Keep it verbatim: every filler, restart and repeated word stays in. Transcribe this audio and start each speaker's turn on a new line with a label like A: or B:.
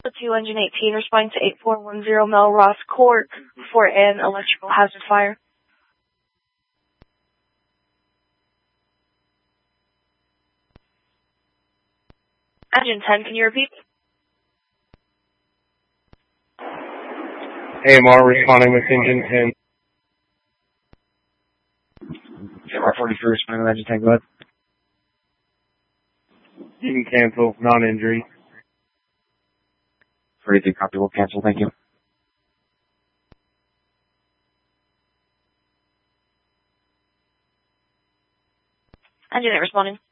A: Alpha two, Engine eighteen, responding to eight four one zero Melrose Court for an electrical hazard fire. Engine ten, can you repeat?
B: A M R responding with Engine ten.
C: R forty-three responding with Engine ten, go ahead.
B: You can cancel, non-injury.
C: forty-three, copy, we'll cancel, thank you.
A: Engine eight responding.